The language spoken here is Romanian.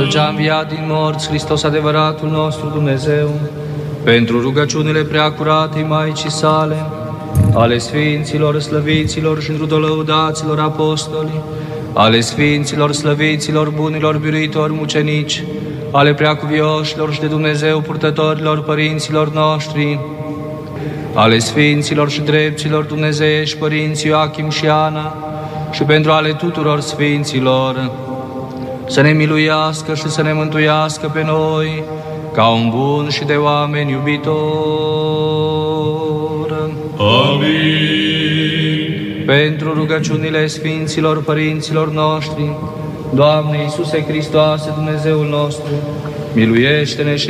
Cel ce-a înviat din morți, Hristos adevăratul nostru Dumnezeu, pentru rugăciunile preacuratei Maicii sale, ale Sfinților, slăviților și întrudolăudaților apostoli, ale Sfinților, slăviților, bunilor biruitori mucenici, ale preacuvioșilor și de Dumnezeu purtătorilor părinților noștri, ale Sfinților și drepților dumnezeiești părinții Ioachim și Ana, și pentru ale tuturor Sfinților, să ne miluiască și să ne mântuiască pe noi, ca un bun și de oameni iubitor. Amin. Pentru rugăciunile Sfinților părinților noștri, Doamne Iisuse Hristoase, Dumnezeul nostru, miluiește-ne și